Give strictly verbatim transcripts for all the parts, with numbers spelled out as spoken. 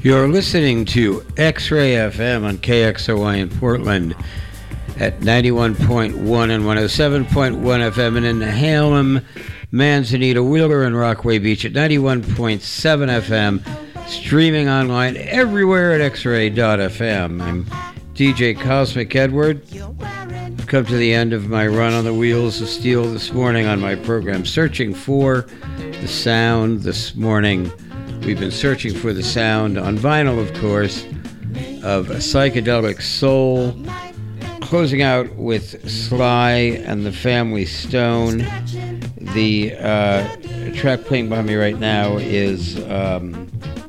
You're listening to X-Ray F M on K X O Y in Portland at ninety-one point one and one oh seven point one F M, and in Hallam, Manzanita, Wheeler, and Rockaway Beach at ninety-one point seven F M, streaming online everywhere at x ray dot f m. I'm D J Cosmic Edward. I've come to the end of my run on the Wheels of Steel this morning on my program, searching for the sound this morning. We've been searching for the sound on vinyl, of course, of psychedelic soul. Closing out with Sly and the Family Stone. The uh, track playing by me right now is um,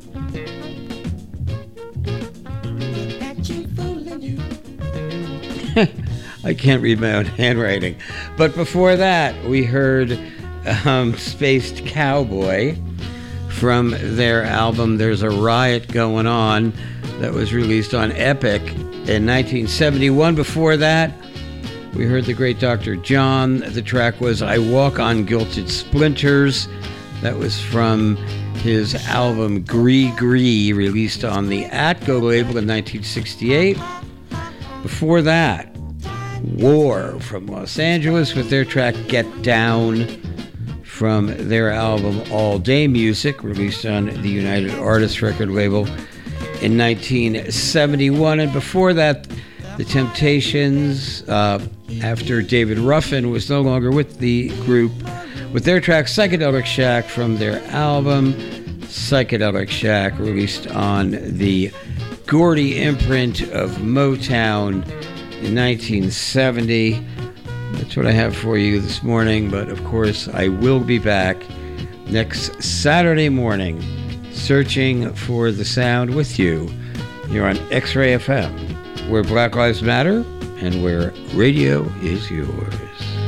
I can't read my own handwriting. But before that, we heard um, Spaced Cowboy from their album There's a Riot Going On that was released on Epic in nineteen seventy-one. Before that, we heard the great Doctor John. The track was I Walk on Gilded Splinters. That was from his album Gree Gree, released on the Atco label in nineteen sixty-eight. Before that, War from Los Angeles with their track Get Down from their album All Day Music, released on the United Artists record label in nineteen seventy-one. And before that, The Temptations, uh, after David Ruffin was no longer with the group, with their track Psychedelic Shack from their album Psychedelic Shack, released on the Gordy imprint of Motown in nineteen seventy. That's what I have for you this morning, but of course I will be back next Saturday morning searching for the sound with you here on X-Ray F M, where Black Lives Matter and where radio is yours.